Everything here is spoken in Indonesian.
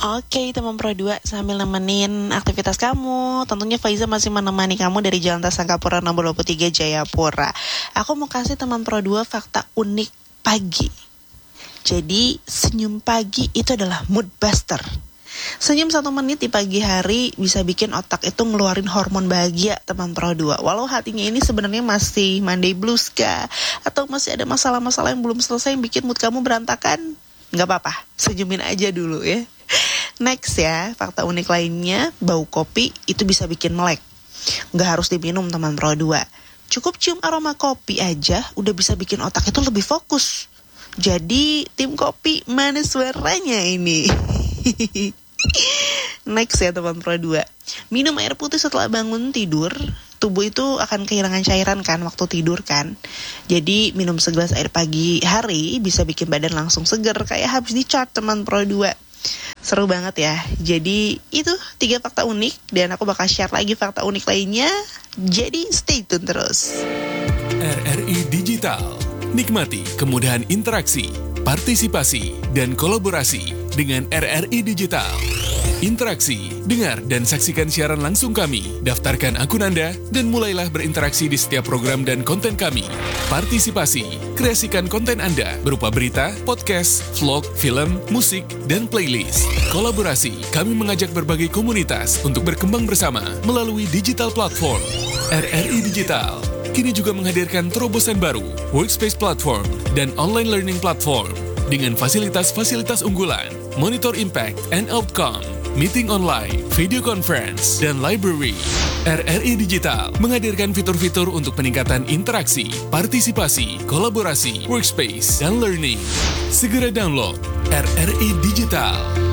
Oke, teman Pro 2, sambil nemenin aktivitas kamu, tentunya Faiza masih menemani kamu dari Jalan Tasangkapura nomor 23 Jayapura. Aku mau kasih teman Pro 2 fakta unik pagi. Jadi, senyum pagi itu adalah mood buster. Senyum 1 menit di pagi hari bisa bikin otak itu ngeluarin hormon bahagia, teman Pro 2. Walau hatinya ini sebenarnya masih Monday blues kah? Atau masih ada masalah-masalah yang belum selesai yang bikin mood kamu berantakan? Nggak apa-apa, senyumin aja dulu ya. Next ya, fakta unik lainnya, bau kopi itu bisa bikin melek. Nggak harus diminum teman Pro 2. Cukup cium aroma kopi aja udah bisa bikin otak itu lebih fokus. Jadi tim kopi mana suaranya ini? Next ya teman Pro 2. Minum air putih setelah bangun tidur. Tubuh itu akan kehilangan cairan kan waktu tidur kan. Jadi minum segelas air pagi hari bisa bikin badan langsung seger kayak habis di-charge teman Pro 2. Seru banget ya. Jadi itu 3 fakta unik dan aku bakal share lagi fakta unik lainnya. Jadi stay tune terus. RRI Digital. Nikmati kemudahan interaksi, partisipasi, dan kolaborasi dengan RRI Digital. Interaksi, dengar dan saksikan siaran langsung kami. Daftarkan akun Anda dan mulailah berinteraksi di setiap program dan konten kami. Partisipasi, kreasikan konten Anda berupa berita, podcast, vlog, film, musik, dan playlist. Kolaborasi, kami mengajak berbagai komunitas untuk berkembang bersama melalui digital platform. RRI Digital kini juga menghadirkan terobosan baru, workspace platform, dan online learning platform dengan fasilitas-fasilitas unggulan, monitor impact and outcome, meeting online, video conference, dan library. RRI Digital menghadirkan fitur-fitur untuk peningkatan interaksi, partisipasi, kolaborasi, workspace, dan learning. Segera download RRI Digital.